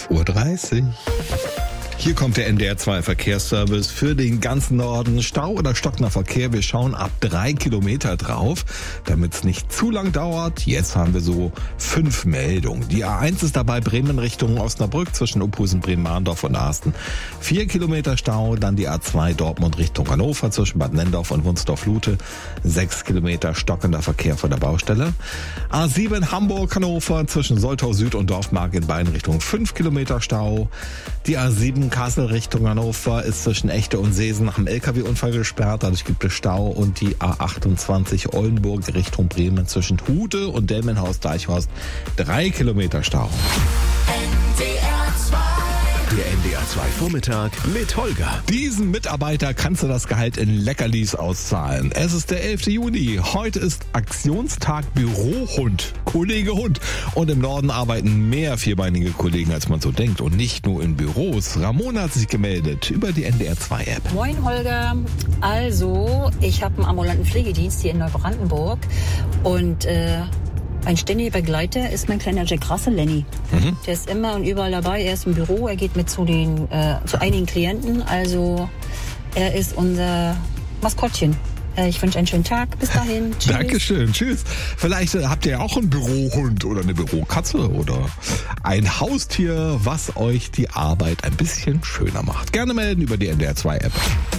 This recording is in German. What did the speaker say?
11:30 Uhr. Hier kommt der NDR 2 Verkehrsservice für den ganzen Norden. Stau oder stockender Verkehr. Wir schauen ab 3 Kilometer drauf, damit es nicht zu lang dauert. Jetzt haben wir so 5 Meldungen. Die A1 ist dabei Bremen Richtung Osnabrück zwischen Opusen, Bremen-Mahndorf und Arsten. 4 Kilometer Stau. Dann die A2 Dortmund Richtung Hannover zwischen Bad Nendorf und Wunsdorf-Lute. 6 Kilometer stockender Verkehr von der Baustelle. A7 Hamburg-Hannover zwischen Soltau Süd und Dorfmark in beiden Richtungen 5 Kilometer Stau. Die A7 Kassel Richtung Hannover ist zwischen Echte und Seesen nach einem LKW-Unfall gesperrt. Dadurch gibt es Stau. Und die A28 Oldenburg Richtung Bremen zwischen Hude und Delmenhorst-Deichhorst 3 Kilometer Stau. Der NDR 2 Vormittag mit Holger. Diesem Mitarbeiter kannst du das Gehalt in Leckerlis auszahlen. Es ist der 11. Juni. Heute ist Aktionstag Bürohund. Kollege Hund. Und im Norden arbeiten mehr vierbeinige Kollegen, als man so denkt. Und nicht nur in Büros. Ramona hat sich gemeldet über die NDR 2 App. Moin Holger. Also, ich habe einen ambulanten Pflegedienst hier in Neubrandenburg. Und ein ständiger Begleiter ist mein kleiner Jack Russell, Lenny. Der ist immer und überall dabei. Er ist im Büro, er geht mit zu einigen Klienten. Also er ist unser Maskottchen. Ich wünsche einen schönen Tag. Bis dahin. Tschüss. Dankeschön. Tschüss. Vielleicht habt ihr auch einen Bürohund oder eine Bürokatze oder ein Haustier, was euch die Arbeit ein bisschen schöner macht. Gerne melden über die NDR 2 App.